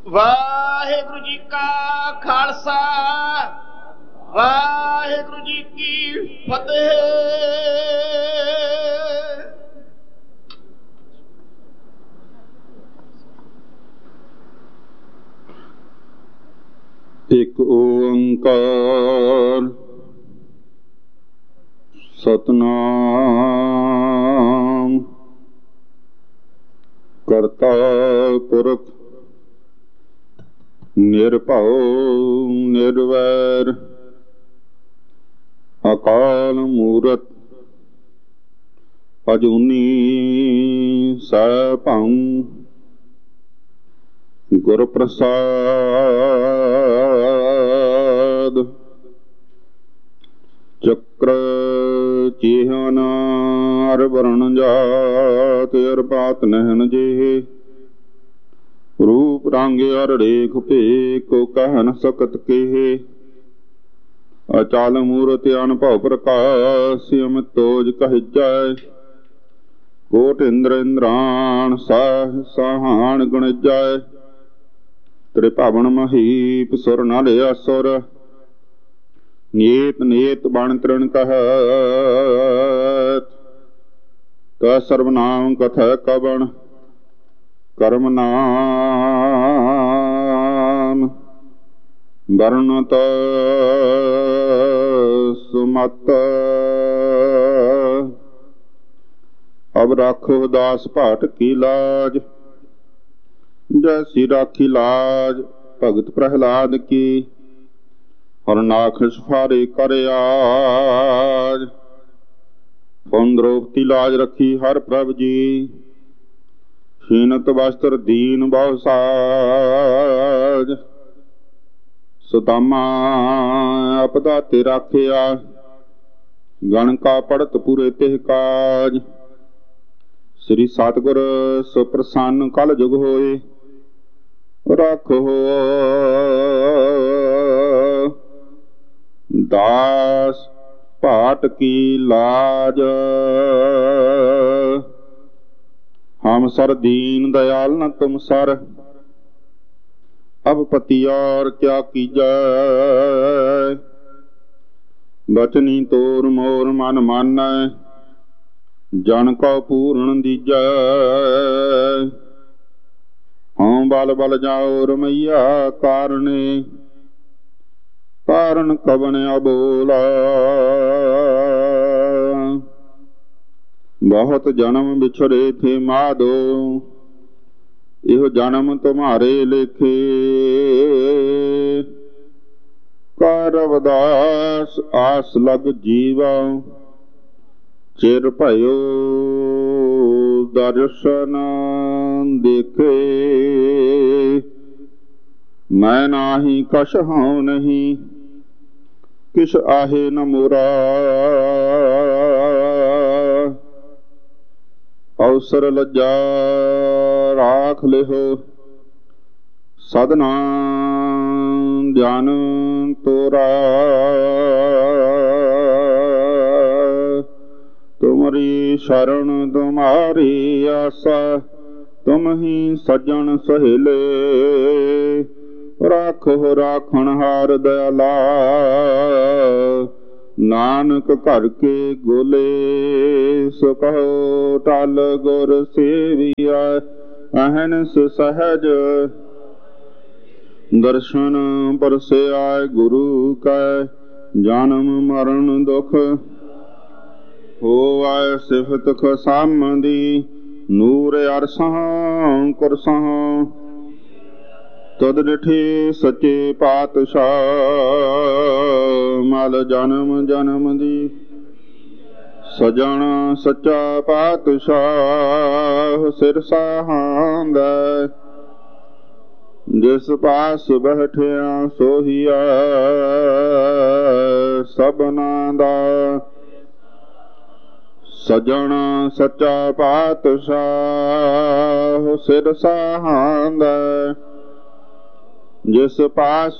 ਵਾਹਿਗੁਰੂ ਜੀ ਕਾ ਖਾਲਸਾ, ਵਾਹਿਗੁਰੂ ਜੀ ਕੀ ਫਤਿਹ। ਇੱਕ ਓੰਕਾਰ ਸਤਨਾਮ ਕਰਤਾ ਪੁਰਖ ਨਿਰਭਉ ਨਿਰਵੈਰ ਅਕਾਲ ਮੂਰਤ ਅਜੂਨੀ ਸੈਭੰ ਗੁਰ ਪ੍ਰਸਾਦ ਚੱਕਰ ਚਿਹਨ ਅਰ ਵਰਣ ਜਾਤ ਅਰ ਬਾਤ ਨਹਿਨ ਜੇ ਰੂਪ ਰੰਗ ਅਰ ਰੇਖ ਭੇ ਕੋ ਕਹਿ ਨ ਸਕਤ ਕੇਹ ਅਚਲ ਮੂਰਤਿ ਅਨਭਉ ਪ੍ਰਕਾਸ਼ ਅਮਿਤ ਤੋਜ ਕਹਿਜੈ ਕੋਟ ਇੰਦਰ ਇੰਦਰਾਣ ਸਾਹ ਸਾਹਾਨ ਗੁਣਜੈ ਤ੍ਰਿਭਵਨ ਮਹੀਪ ਸੁਰ ਨਲ ਅਸੁਰ ਨੀਤ ਨੀਤ ਬਣ ਤ੍ਰਿਣ ਕਹਤ ਤਾ ਸਰਵਨਾਮ ਕਥੈ ਕਵਣ ਕਰਮ ਨਾਮ ਵਰਣਤ ਸੁਮਤ ਅਬ ਰਾਖੋ ਦਾਸ ਭਾਟ ਕੀ ਲਾਜ ਜੈਸੀ ਰਾਖੀ ਲਾਜ ਭਗਤ ਪ੍ਰਹਿਲਾਦ ਕੀ ਹਰਨਾਖ ਸਫਾਰੇ ਕਰ ਆਜ ਪੰਦਰੋਪਤੀ ਲਾਜ ਰੱਖੀ ਹਰ ਪ੍ਰਭ ਜੀ ਸ਼ੀਨਤ ਵਸਤਰ ਦੀਨ ਬਹੁ ਸਾਜ ਸੁਦਾਮਾ ਆਪਦਾ ਤੇ ਰਾਖਿਆ ਗਣ ਕਾ ਪੜਤ ਪੂਰੇ ਤਿਹ ਕਾਜ ਸ੍ਰੀ ਸਤਿਗੁਰ ਸੁਪ੍ਰਸੰਨ ਕਲ ਜੁਗ ਹੋਏ ਰੱਖੋ ਦਾਸ ਭਾਟ ਕੀ ਲਾਜ ਹਮ ਸਰ ਦੀਨ ਦयाल न तुम सर अब पति और क्या कीजै बचनी तोर मोर मन मानै जन को पूर्ण दीजै हाँ बल बल जाओ रमैया कारणे कारण कवन अबोला बहुत जन्म बिछड़े थे माधो इहो जन्म तुम्हारे लेखे कर रविदास आस लग जीवा चिर भयो दर्शन देखे मैं नाही कछ हूँ नहीं किस आहे न मोरा अवसर लज्जा राख लिहो सदना ज्ञान तोरा तुमरी शरण तुम्हारी आशा तुम ही सज्जन सहेले राखो राखण हार दयाला नानक घर के गोले सो कहो टल गुर सेविया अहनस सहज दर्शन परसे आए गुरु कै जन्म मरण दुख हो आए सिफत खसामदी नूर अरसां कुरसां तद डिठे सच्चे पातशाह मल जन्म जन्म दी सजन सच्चा पातशाह सिर सहांदा जिस पास बैठिया सोहिया सबना दा सजन सच्चा पातशाह सिर सहांदा जिस पास